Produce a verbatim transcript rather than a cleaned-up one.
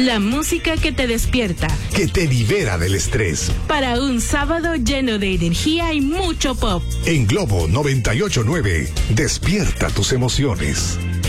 La música que te despierta, que te libera del estrés. Para un sábado lleno de energía y mucho pop. En Globo noventa y ocho punto nueve, despierta tus emociones.